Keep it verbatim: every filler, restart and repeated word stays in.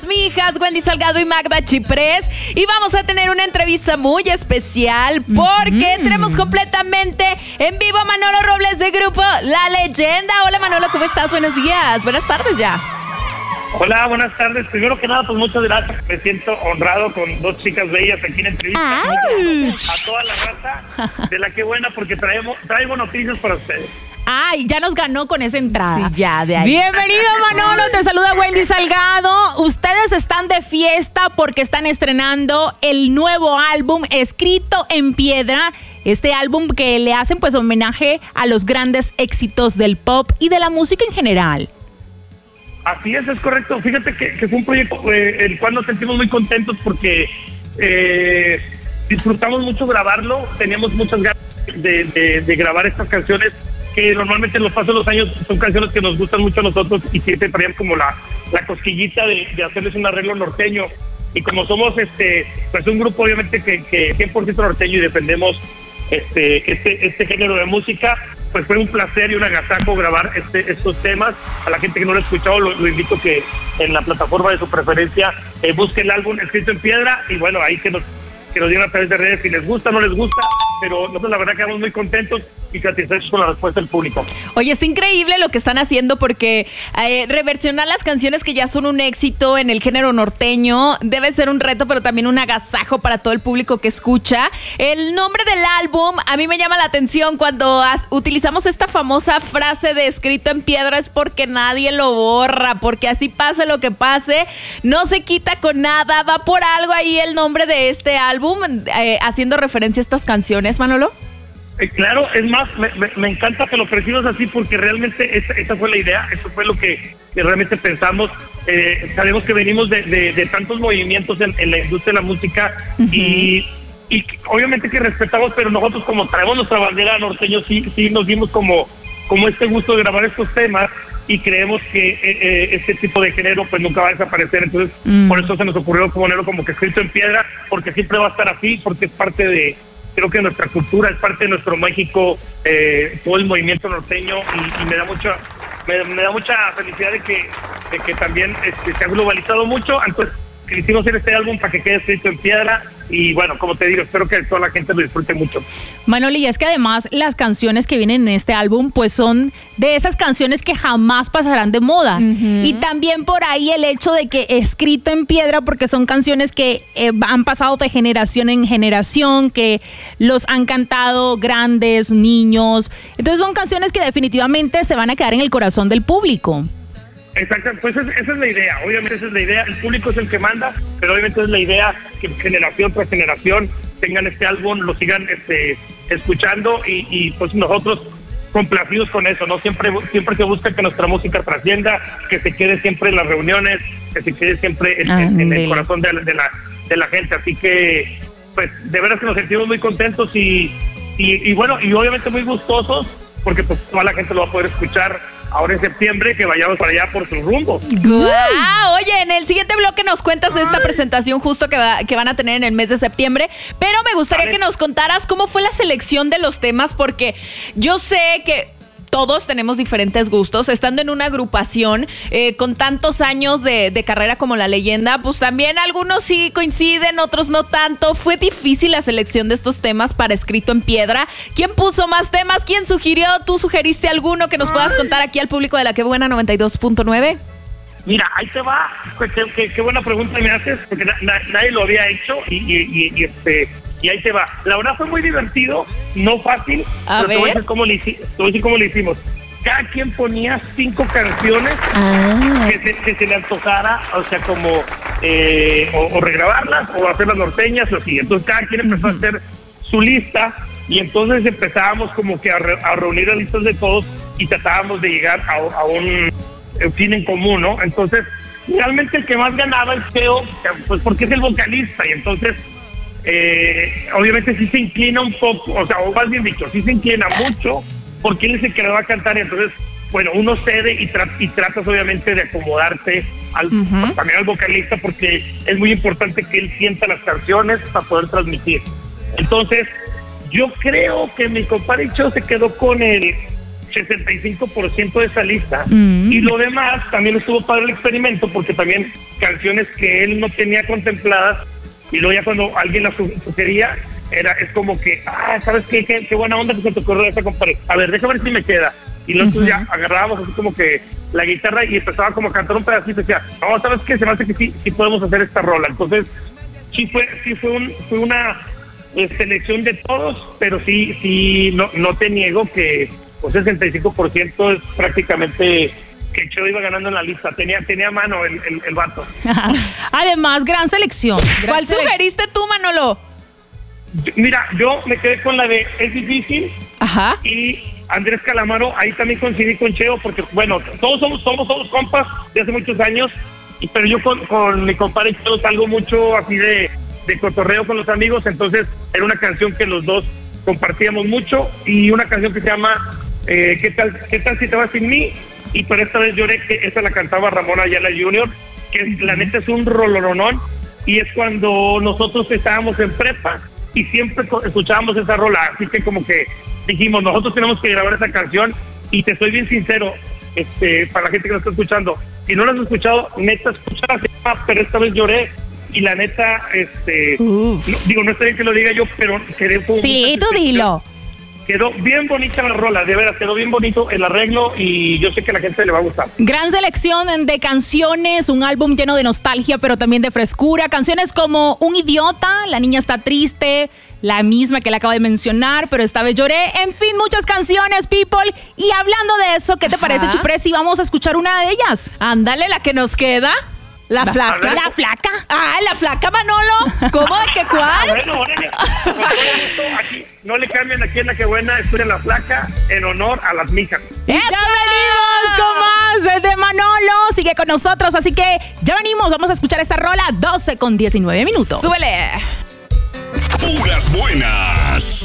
Mi hijas Wendy Salgado y Magda Chiprés, y vamos a tener una entrevista muy especial porque mm. tenemos completamente en vivo a Manolo Robles de grupo La Leyenda. Hola Manolo, ¿cómo estás? Buenos días, buenas tardes ya. Hola, buenas tardes. Primero que nada, pues muchas gracias. Me siento honrado con dos chicas bellas aquí en entrevista. Ay. A toda la raza de La Que Buena, porque traemos, traigo noticias para ustedes. Ay, ya nos ganó con esa entrada. Sí, ya, de ahí. Bienvenido, Manolo, te saluda Wendy Salgado. Ustedes están de fiesta porque están estrenando el nuevo álbum Escrito en Piedra. Este álbum que le hacen pues homenaje a los grandes éxitos del pop y de la música en general. Así es, es correcto. Fíjate que, que fue un proyecto eh, el cual nos sentimos muy contentos porque eh, disfrutamos mucho grabarlo. Teníamos muchas ganas de, de, de grabar estas canciones que normalmente en los pasos de los años son canciones que nos gustan mucho a nosotros y siempre traían como la, la cosquillita de, de hacerles un arreglo norteño. Y como somos este pues un grupo obviamente que, que cien por ciento norteño y defendemos este, este, este género de música, pues fue un placer y un agasajo grabar este, estos temas. A la gente que no lo ha escuchado, lo, lo invito que en la plataforma de su preferencia eh, busque el álbum Escrito en Piedra y bueno, ahí que nos, que nos digan a través de redes si les gusta o no les gusta, pero nosotros la verdad quedamos muy contentos y satisfechos con la respuesta del público. Oye, está increíble lo que están haciendo porque eh, reversionar las canciones que ya son un éxito en el género norteño debe ser un reto, pero también un agasajo para todo el público que escucha. El nombre del álbum a mí me llama la atención cuando as- utilizamos esta famosa frase de Escrito en Piedra, es porque nadie lo borra, porque así pase lo que pase, no se quita con nada, va por algo ahí el nombre de este álbum, eh, haciendo referencia a estas canciones, Manolo. Eh, claro, es más, me, me, me encanta que lo percibas así porque realmente esa, esa fue la idea, eso fue lo que, que realmente pensamos. Eh, sabemos que venimos de, de, de tantos movimientos en, en la industria de la música uh-huh. y, y obviamente que respetamos, pero nosotros como traemos nuestra bandera norteño, sí, sí nos dimos como, como este gusto de grabar estos temas y creemos que eh, eh, este tipo de género pues nunca va a desaparecer, entonces uh-huh. por eso se nos ocurrió ponerlo como que Escrito en Piedra, porque siempre va a estar así, porque es parte de creo que nuestra cultura, es parte de nuestro México, eh, todo el movimiento norteño y, y me da mucha me, me da mucha felicidad de que de que también este, se ha globalizado mucho, entonces quisimos hacer este álbum para que quede escrito en piedra y bueno, como te digo, espero que toda la gente lo disfrute mucho. Manolo, y es que además las canciones que vienen en este álbum pues son de esas canciones que jamás pasarán de moda uh-huh. y también por ahí el hecho de que Escrito en Piedra porque son canciones que eh, han pasado de generación en generación, que los han cantado grandes, niños, entonces son canciones que definitivamente se van a quedar en el corazón del público. Exacto, pues esa es la idea, obviamente esa es la idea, el público es el que manda, pero obviamente es la idea que generación tras generación tengan este álbum, lo sigan este, escuchando y, y pues nosotros complacidos con eso, ¿no? Siempre, siempre se busca que nuestra música trascienda, que se quede siempre en las reuniones, que se quede siempre en, ah, en, en el corazón de, de, la, de la gente, así que pues de veras que nos sentimos muy contentos y, y, y bueno, y obviamente muy gustosos, porque pues toda la gente lo va a poder escuchar ahora en septiembre, que vayamos para allá por su rumbo. ¡Guau! Oye, en el siguiente bloque nos cuentas de esta presentación justo que, va, que van a tener en el mes de septiembre, pero me gustaría vale. que nos contaras cómo fue la selección de los temas, porque yo sé que todos tenemos diferentes gustos, estando en una agrupación eh, con tantos años de, de carrera como La Leyenda, pues también algunos sí coinciden, otros no tanto. ¿Fue difícil la selección de estos temas para Escrito en Piedra? ¿Quién puso más temas? ¿Quién sugirió? ¿Tú sugeriste alguno que nos puedas contar aquí al público de La Que Buena noventa y dos punto nueve? Mira, ahí te va, qué, qué, qué buena pregunta me haces, porque na, na, nadie lo había hecho y, y, y, y este... Y ahí te va. La verdad fue muy divertido, no fácil, a pero te voy a decir cómo le, te voy a decir cómo le hicimos. Cada quien ponía cinco canciones ah. que, se, que se le antojara, o sea, como eh, o, o regrabarlas o hacerlas norteñas o así. Entonces cada quien empezó uh-huh. a hacer su lista y entonces empezábamos como que a, re, a reunir las listas de todos y tratábamos de llegar a, a un, un fin en común, ¿no? Entonces, realmente el que más ganaba es Teo, pues porque es el vocalista y entonces... Eh, obviamente sí se inclina un poco, o sea, o más bien dicho, sí se inclina mucho porque él es el que le va a cantar y entonces, bueno, uno cede y, tra- y tratas obviamente de acomodarte al, uh-huh. también al vocalista porque es muy importante que él sienta las canciones para poder transmitir. Entonces, yo creo que mi compadre Cho se quedó con el sesenta y cinco por ciento de esa lista uh-huh. y lo demás también estuvo padre el experimento porque también canciones que él no tenía contempladas, y luego ya cuando alguien las sugería, era, es como que, ah, ¿sabes qué? Qué, qué buena onda que se te ocurrió esta, compadre. A ver, déjame ver si me queda. Y nosotros uh-huh. ya agarrábamos así como que la guitarra y empezaba como a cantar un pedacito y decía, no, ¿sabes qué? Se me hace que sí, sí podemos hacer esta rola. Entonces, sí fue, sí fue, un, fue una eh, selección de todos, pero sí, sí, no, no te niego que pues sesenta y cinco por ciento es prácticamente que Cheo iba ganando en la lista. Tenía, tenía mano el, el, el vato. Además, gran selección. Gran ¿Cuál selección. sugeriste tú, Manolo? Mira, yo me quedé con la de Es Difícil. Ajá. Y Andrés Calamaro, ahí también coincidí con Cheo, porque bueno, todos somos, somos, somos compas de hace muchos años, y, pero yo con, con mi compadre Cheo salgo mucho así de, de cotorreo con los amigos, entonces era una canción que los dos compartíamos mucho, y una canción que se llama eh, ¿qué tal, qué tal si te vas sin mí? Y por esta vez lloré, que esta la cantaba Ramón Ayala junior, que uh-huh. la neta es un rolononón, y es cuando nosotros estábamos en prepa, y siempre escuchábamos esa rola, así que como que dijimos, nosotros tenemos que grabar esa canción, y te soy bien sincero, este, para la gente que nos está escuchando, si no la has escuchado, neta, escúchala, pero esta vez lloré, y la neta, este, uh. no, digo, no está bien que lo diga yo, pero quedé... Sí, tú dilo. Quedó bien bonita la rola, de veras, quedó bien bonito el arreglo, y yo sé que a la gente le va a gustar. Gran selección de canciones, un álbum lleno de nostalgia, pero también de frescura. Canciones como Un Idiota, La Niña Está Triste, la misma que le acabo de mencionar, pero esta vez lloré. En fin, muchas canciones, people. Y hablando de eso, ¿qué te Ajá. parece, Chupresi? Vamos a escuchar una de ellas. Ándale, la que nos queda. La Va, flaca. La flaca. Ah, la flaca, Manolo. ¿Cómo de qué cuál? Ah, bueno, órale. Aquí, no le cambien aquí en La Que Buena, escuchen La Flaca en honor a las mijas. ¡Ya venimos con más de Manolo! Sigue con nosotros, así que ya venimos. Vamos a escuchar esta rola, doce con diecinueve minutos. ¡Súbele! Puras buenas.